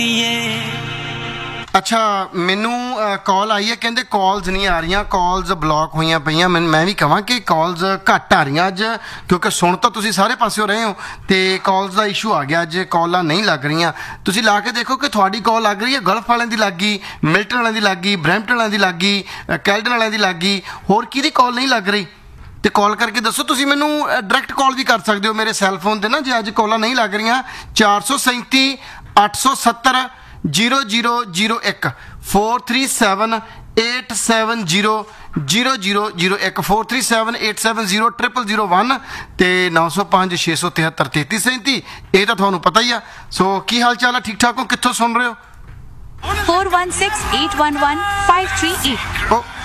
ਅੱਛਾ ਮੈਨੂੰ ਕਾਲ ਆਈ ਹੈ ਕਹਿੰਦੇ ਕਾਲਸ ਨਹੀਂ ਆ ਰਹੀਆਂ ਕਾਲਸ ਬਲੌਕ ਹੋਈਆਂ ਪਈਆਂ ਮੈਂ ਵੀ ਕਹਾਂ ਕਿ ਕਾਲਸ ਘੱਟ ਆ ਰਹੀਆਂ ਅੱਜ ਕਿਉਂਕਿ ਸੁਣ ਤਾਂ ਤੁਸੀਂ ਸਾਰੇ ਪਾਸਿਓਂ ਰਹੇ ਹੋ ਤੇ ਕਾਲਸ ਦਾ ਇਸ਼ੂ ਆ ਗਿਆ ਅੱਜ ਕਾਲਾਂ ਨਹੀਂ ਲੱਗ ਰਹੀਆਂ ਤੁਸੀਂ ਲਾ ਕੇ ਦੇਖੋ ਕਿ ਤੁਹਾਡੀ ਕਾਲ ਲੱਗ ਰਹੀ ਹੈ ਗਲਫ ਵਾਲਿਆਂ ਦੀ ਲੱਗ ਗਈ ਮਿਲਟਨ ਵਾਲਿਆਂ ਦੀ ਲੱਗ ਗਈ ਬਰੈਂਪਟਨ ਵਾਲਿਆਂ ਦੀ ਲੱਗ ਗਈ ਕੈਲਡਨ ਵਾਲਿਆਂ ਦੀ ਲੱਗ ਗਈ ਹੋਰ ਕਿਹਦੀ ਕਾਲ ਨਹੀਂ ਲੱਗ ਰਹੀ ਤੇ ਕਾਲ ਕਰਕੇ ਦੱਸੋ ਤੁਸੀਂ ਮੈਨੂੰ ਡਾਇਰੈਕਟ ਕਾਲ ਵੀ ਕਰ ਸਕਦੇ ਹੋ ਮੇਰੇ ਸੈੱਲ ਫੋਨ 'ਤੇ ਨਾ ਜੇ ਅੱਜ ਕਾਲਾਂ ਨਹੀਂ ਲੱਗ ਰਹੀਆਂ 437 870 0001 437 870 0001 437 870 0001 ਤੇ 905 673 3337 ਇਹ ਤਾਂ ਤੁਹਾਨੂੰ ਪਤਾ ਹੀ ਆ ਸੋ ਕੀ ਹਾਲ ਚਾਲ ਆ ਠੀਕ ਠਾਕ ਹੋ ਕਿੱਥੋਂ ਸੁਣ ਰਹੇ ਹੋ 4168115338